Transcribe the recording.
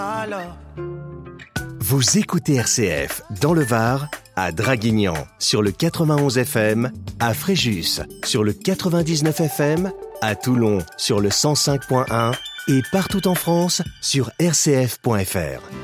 Alors. Vous écoutez RCF dans le Var, à Draguignan sur le 91 FM, à Fréjus sur le 99 FM, à Toulon sur le 105.1 et partout en France sur rcf.fr.